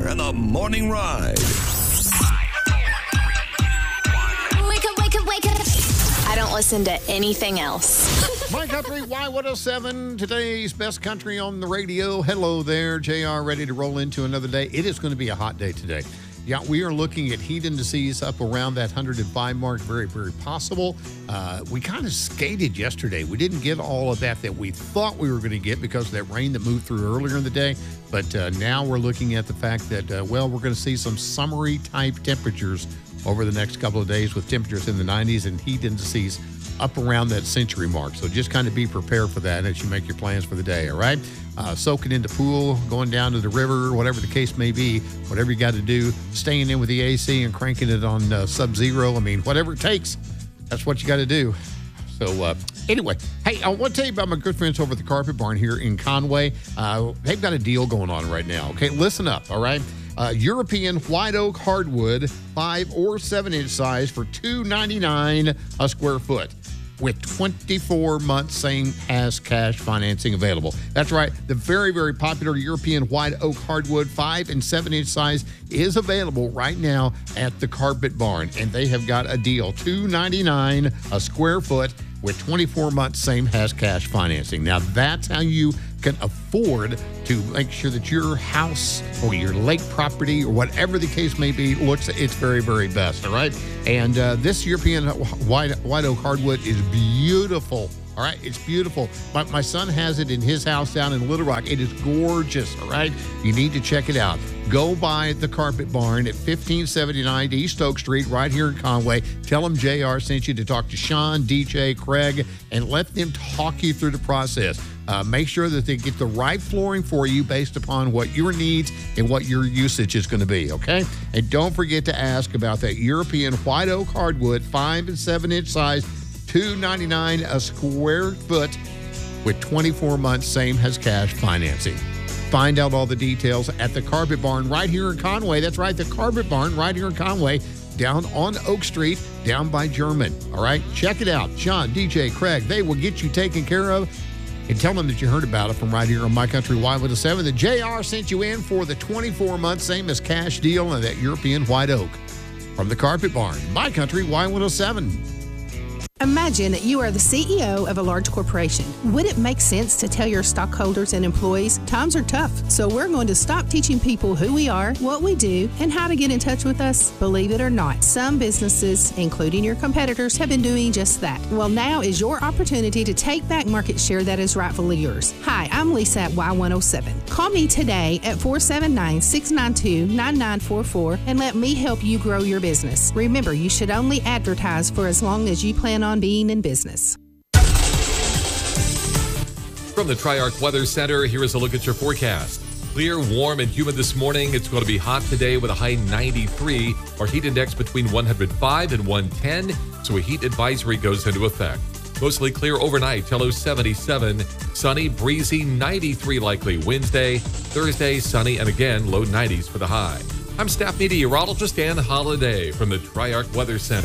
and the Morning Ride. Wake up. I don't listen to anything else. My Country Y107, today's best country on the radio. Hello there, JR, ready to roll into another day. It is going to be a hot day today. Yeah, we are looking at heat indices up around that 105 mark, very, very possible. We kind of skated yesterday. We didn't get all of that we thought we were going to get because of that rain that moved through earlier in the day. But now we're looking at the fact that, we're going to see some summery type temperatures over the next couple of days with temperatures in the 90s and heat indices up around that century mark. So just kind of be prepared for that as you make your plans for the day, all right? Soaking in the pool, going down to the river, whatever the case may be, whatever you got to do, staying in with the AC and cranking it on sub-zero. I mean, whatever it takes, that's what you got to do. So anyway, hey, I want to tell you about my good friends over at the Carpet Barn here in Conway. They've got a deal going on right now, okay? Listen up, all right? European white oak hardwood, 5 or 7 inch size for $2.99 a square foot with 24 months same as cash financing available. That's right. The very, very popular European white oak hardwood 5 and 7 inch size is available right now at the Carpet Barn. And they have got a deal, $2.99 a square foot with 24 months same as cash financing. Now that's how you can afford to make sure that your house or your lake property or whatever the case may be looks its very, very best, all right? And this European white oak hardwood is beautiful, all right? It's beautiful. My son has it in his house down in Little Rock. It is gorgeous, all right? You need to check it out. Go by the Carpet Barn at 1579 East Oak Street right here in Conway. Tell them JR sent you to talk to Sean, DJ, Craig, and let them talk you through the process. Make sure that they get the right flooring for you based upon what your needs and what your usage is going to be, okay? And don't forget to ask about that European white oak hardwood, 5 and 7 inch size, $2.99 a square foot with 24 months same as cash financing. Find out all the details at the Carpet Barn right here in Conway. That's right, the Carpet Barn right here in Conway, down on Oak Street, down by German. All right, check it out. Sean, DJ, Craig, they will get you taken care of. And tell them that you heard about it from right here on My Country Y107. The JR sent you in for the 24 months same as cash deal on that European white oak. From the Carpet Barn, My Country Y107. Imagine you are the CEO of a large corporation. Would it make sense to tell your stockholders and employees times are tough? So we're going to stop teaching people who we are, what we do, and how to get in touch with us. Believe it or not, some businesses, including your competitors, have been doing just that. Well, now is your opportunity to take back market share that is rightfully yours. Hi, I'm Lisa at Y107. Call me today at 479-692-9944 and let me help you grow your business. Remember, you should only advertise for as long as you plan on being in business. From the Triarch Weather Center, here is a look at your forecast. Clear, warm, and humid this morning. It's going to be hot today with a high 93. Our heat index between 105 and 110, so a heat advisory goes into effect. Mostly clear overnight, low 77. Sunny, breezy, 93 likely Wednesday. Thursday, sunny, and again, low 90s for the high. I'm staff meteorologist Dan Holliday from the Triarch Weather Center.